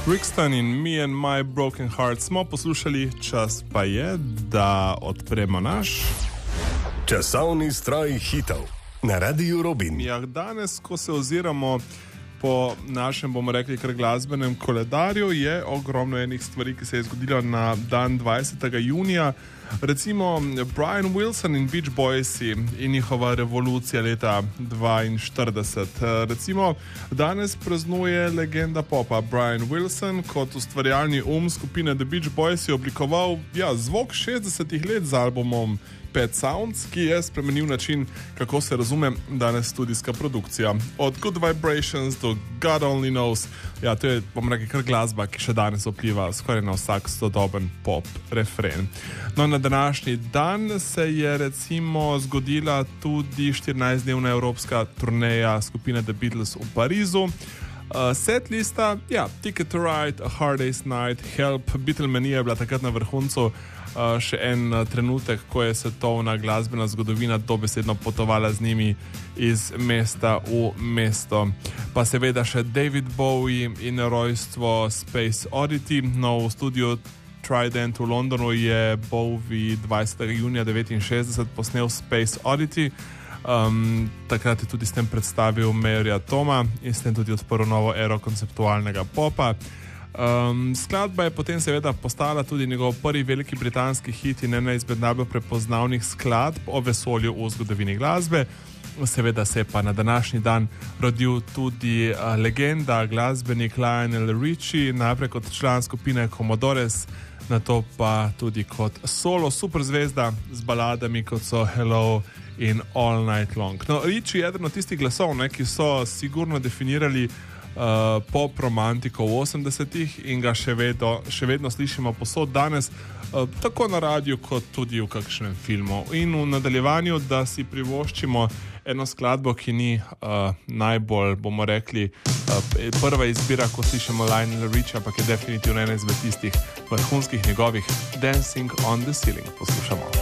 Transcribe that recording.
Brixton in Me and My Broken Heart smo poslušali, čas pa je, da odpremo naš časovni stroj hitov na Radiu Robin. Ja, danes, ko se oziramo po našem, bomo rekli, kar glasbenem koledarju, je ogromno enih stvari, ki se je zgodilo na dan 20. junija. Recimo Brian Wilson in Beach Boysi in njihova revolucija leta 1942. Recimo danes praznuje legenda popa Brian Wilson kot ustvarjalni skupine The Beach Boys je oblikoval zvok 60 let z albumom Pet Sounds, ki je spremenil način, kako se razume danes studijska produkcija. Od Good Vibrations do God Only Knows. Ja, to je, bom rekel, kar glasba, ki še danes vpliva skoraj na vsak sodoben pop refren. No, na današnji dan se je recimo zgodila tudi 14-dnevna evropska turneja skupine The Beatles v Parizu. Setlista, Ticket to Ride, A Hard Day's Night, Help, Beatlemania je bila takrat na vrhuncu. Še en trenutek, ko je svetovna glasbena zgodovina dobesedno potovala z njimi iz mesta v mesto. Pa seveda še David Bowie in rojstvo Space Oddity. No, v studiu Trident v Londonu je Bowie 20. junija 1969 posnel Space Oddity. Takrat je tudi s tem predstavil Mayorja Toma in s tem tudi odprl novo ero konceptualnega popa. Skladba je potem seveda postala tudi njegov prvi veliki britanski hit in ena izmed najbolj prepoznavnih skladb o vesolju v zgodovini glasbe. Seveda se je pa na današnji dan rodil tudi legenda, glasbenik Lionel Richie, najprej kot član skupine Commodores, nato pa tudi kot solo superzvezda z baladami, kot so Hello in All Night Long. No, Richie je eden od tistih glasov, ki so sigurno definirali pop romantiko v 80-ih in ga še vedno slišimo povsod danes, tako na radiju kot tudi v kakšnem filmu. In v nadaljevanju, da si privoščimo eno skladbo, ki ni najbolj, bomo rekli, prva izbira, ko slišimo Lionel Richie, ampak je definitivno ena izmed tistih vrhunskih njegovih Dancing on the Ceiling. Poslušamo.